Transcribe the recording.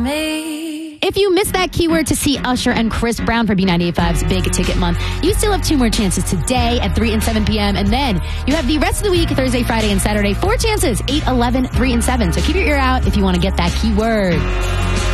me. If you missed that keyword to see Usher and Chris Brown for B98.5's Big Ticket Month, you still have 2 more chances today at 3 and 7 p.m. And then you have the rest of the week, Thursday, Friday, and Saturday. 4 chances, 8, 11, 3, and 7. So keep your ear out if you want to get that keyword.